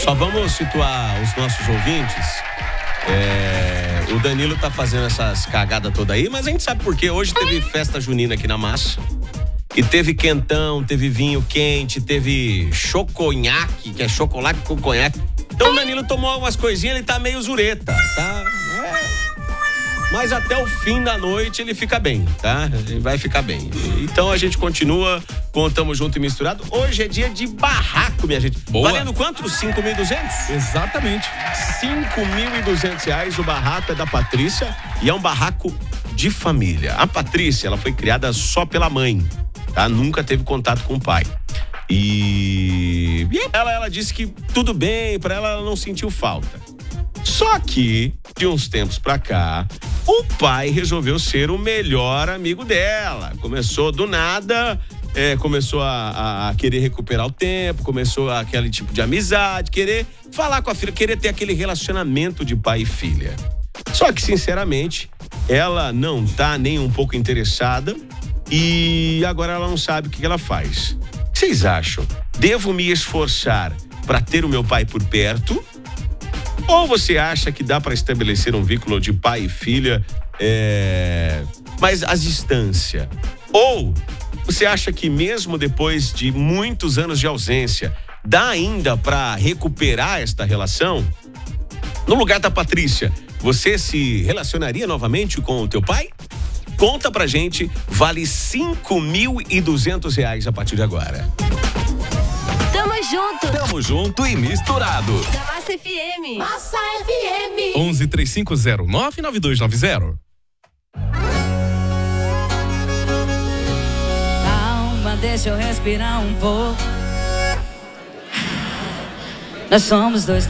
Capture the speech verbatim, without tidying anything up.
Só vamos situar os nossos ouvintes. É, o Danilo tá fazendo essas cagadas toda aí, mas a gente sabe por quê. Hoje teve festa junina aqui na Massa. E teve quentão, teve vinho quente, teve choconhaque, que é chocolate com conhaque. Então o Danilo tomou algumas coisinhas, ele tá meio zureta, tá? É. Mas até o fim da noite ele fica bem, tá? Ele vai ficar bem. Então a gente continua com Tamo Junto e Misturado. Hoje é dia de barraco, minha gente. Boa. Valendo quanto? cinco mil e duzentos? Exatamente. cinco mil e duzentos reais. O barraco é da Patrícia e é um barraco de família. A Patrícia, ela foi criada só pela mãe, tá? Nunca teve contato com o pai. E, e ela, ela disse que tudo bem, pra ela ela não sentiu falta. Só que, de uns tempos pra cá, o pai resolveu ser o melhor amigo dela. Começou do nada, é, começou a, a querer recuperar o tempo, começou aquele tipo de amizade, querer falar com a filha, querer ter aquele relacionamento de pai e filha. Só que, sinceramente, ela não tá nem um pouco interessada e agora ela não sabe o que ela faz. O que vocês acham? Devo me esforçar pra ter o meu pai por perto? Ou você acha que dá para estabelecer um vínculo de pai e filha, é, mas à distância? Ou você acha que mesmo depois de muitos anos de ausência, dá ainda para recuperar esta relação? No lugar da Patrícia, você se relacionaria novamente com o teu pai? Conta pra gente, vale cinco mil e duzentos reais a partir de agora. Tamo junto. Tamo junto e misturado. Da Massa F M. Massa F M. onze, três cinco zero, nove nove dois nove zero. Calma, deixa eu respirar um pouco. Nós somos dois